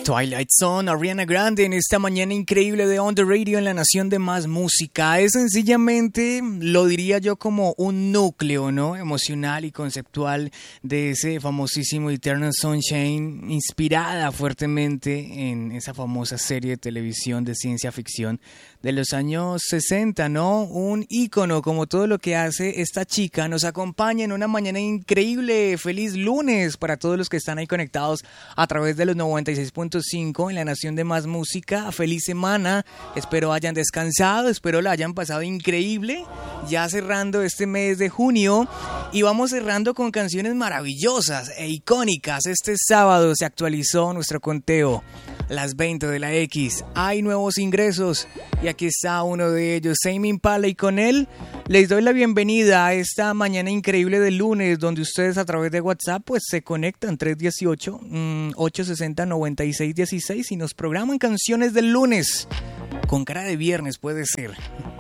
Twilight Zone, Ariana Grande en esta mañana increíble de On The Radio en la nación de más música. Es sencillamente, lo diría yo, como un núcleo, ¿no? Emocional y conceptual de ese famosísimo Eternal Sunshine, inspirada fuertemente en esa famosa serie de televisión de ciencia ficción de los años 60, ¿no? Un ícono como todo lo que hace esta chica. Nos acompaña en una mañana increíble. Feliz lunes para todos los que están ahí conectados a través de los 96.5 en la nación de más música. Feliz semana. Espero hayan descansado, espero la hayan pasado increíble. Ya cerrando este mes de junio y vamos cerrando con canciones maravillosas e icónicas. Este sábado se actualizó nuestro conteo. Las 20 de la X. Hay nuevos ingresos y aquí está uno de ellos, Tame Impala, y con él les doy la bienvenida a esta mañana increíble de lunes, donde ustedes a través de WhatsApp pues se conectan 318-860-9616 y nos programan canciones del lunes con cara de viernes, puede ser.